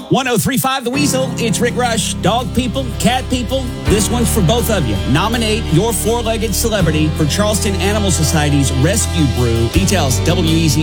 1035 The Weasel, it's Rick Rush. Dog people, cat people, this one's for both of you. Nominate your four-legged celebrity for Charleston Animal Society's Rescue Brew. Details, WEZ.